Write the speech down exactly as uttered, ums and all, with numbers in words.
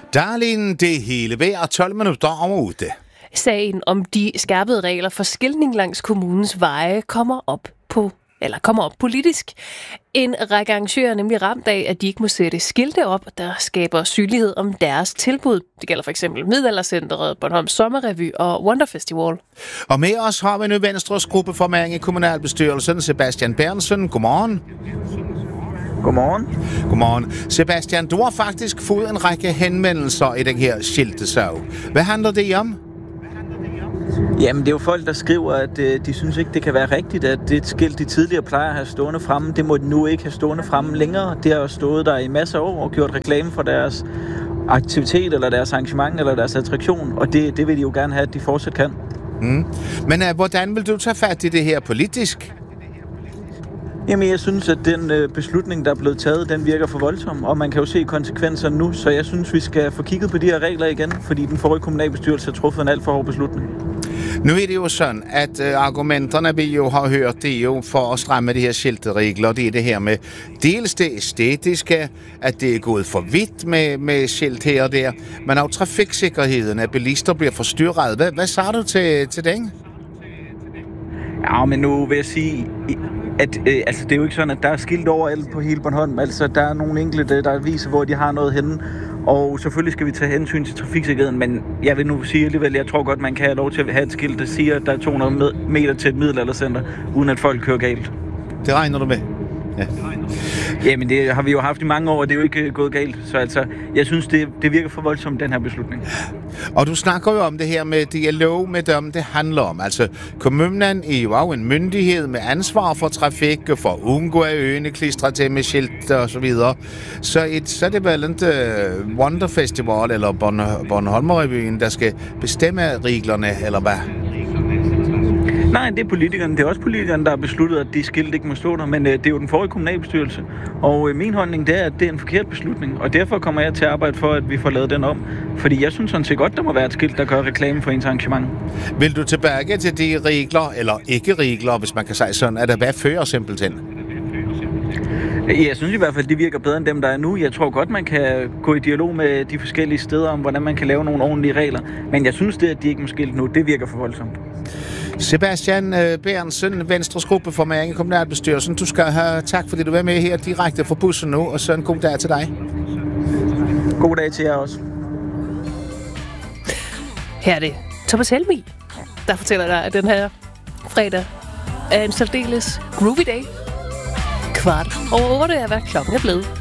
Darlene, det hele vejr tolv minutter over otte. Sagen om de skærpede regler for skiltning langs kommunens veje kommer op på eller kommer op politisk. En række arrangører er nemlig ramt af, at de ikke må sætte skilte op, der skaber synlighed om deres tilbud. Det gælder for eksempel Middelaldercenteret, Bornholms Sommerrevy og Wonder Festival. Og med os har vi nu Venstres gruppeformand i kommunalbestyrelsen, Sebastian Berntsen. Godmorgen. Godmorgen. Godmorgen. Sebastian, du har faktisk fået en række henvendelser i den her skiltesag. Hvad handler det om? Jamen, det er jo folk, der skriver, at øh, de synes ikke, det kan være rigtigt, at det skilt, de tidligere plejer at have stående fremme, det må de nu ikke have stående fremme længere. Det har jo stået der i masser af år og gjort reklame for deres aktivitet, eller deres arrangement, eller deres attraktion, og det, det vil de jo gerne have, at de fortsat kan. Mm. Men uh, hvordan vil du tage fat i det her politisk? Jamen, jeg synes, at den øh, beslutning, der er blevet taget, den virker for voldsom, og man kan jo se konsekvenserne nu, så jeg synes, vi skal få kigget på de her regler igen, fordi den forrige kommunalbestyrelse har truffet en alt for hård beslutning. Nu er det jo sådan, at øh, argumenterne, vi jo har hørt, det er jo for at stramme de her skilteregler, det er det her med dels det æstetiske, at det er gået for vidt med, med skilt her og der, men også trafiksikkerheden, at bilister bliver forstyrret. Hvad, hvad sagde du til, til den? Ja, men nu vil jeg sige, at øh, altså, det er jo ikke sådan, at der er skilt overalt på hele Bornholm. Altså, der er nogle enkelte, der viser, hvor de har noget henne. Og selvfølgelig skal vi tage hensyn til trafiksikkerheden, men jeg vil nu sige alligevel, jeg tror godt, man kan have lov til at have et skilt, der siger, at der er to hundrede meter til et middelaldercenter, uden at folk kører galt. Det regner du med? Ja. Jamen, det har vi jo haft i mange år, og det er jo ikke gået galt. Så altså, jeg synes, det, det virker for voldsomt, den her beslutning. Og du snakker jo om det her med dialog med dem, det handler om. Altså, kommunen er jo en myndighed med ansvar for trafik, for at undgå at øgene klistrer til med skilt og så videre. Så, et, så er det vel ikke uh, Wonder Festival eller Bornholmerrevyen, der skal bestemme reglerne, eller hvad? Nej, det er politikerne. Det er også politikerne, der har besluttet, at de skilt ikke må stå der, men øh, det er jo den forrige kommunalbestyrelse. Og øh, min holdning det er, at det er en forkert beslutning, og derfor kommer jeg til at arbejde for, at vi får lavet den om. Fordi jeg synes sådan set godt, der må være et skilt, der gør reklame for ens arrangement. Vil du tilbage til de regler, eller ikke regler, hvis man kan sige sådan, at der hvad fører simpelthen? Jeg synes i hvert fald, det virker bedre end dem, der er nu. Jeg tror godt, man kan gå i dialog med de forskellige steder om, hvordan man kan lave nogle ordentlige regler. Men jeg synes det, at de ikke må skilt nu, det virker for voldsomt. Sebastian Berntsen, Venstres gruppeformand i kommunalbestyrelsen. Du skal have tak, fordi du var med her direkte fra bussen nu, og så en god dag til dig. God dag til jer også. Her er det Thomas Helmig, der fortæller dig, at den her fredag er en særdeles groovy dag. Kvart over otte er, hvad klokken er blevet.